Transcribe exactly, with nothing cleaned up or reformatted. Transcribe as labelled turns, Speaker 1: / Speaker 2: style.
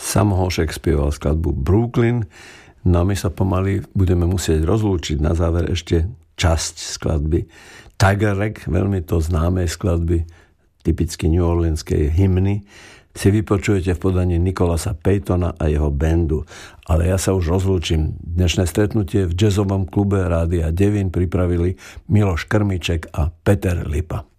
Speaker 1: Sam Hošek spieval skladbu Brooklyn. No a my sa pomaly budeme musieť rozlúčiť. Na záver ešte časť skladby Tiger Rag, veľmi to známej skladby, typicky New Orleanskej hymny, si vypočujete v podaní Nicolasa Paytona a jeho bandu. Ale ja sa už rozlúčim. Dnešné stretnutie v jazzovom klube Rádia Devín pripravili Miloš Krmiček a Peter Lipa.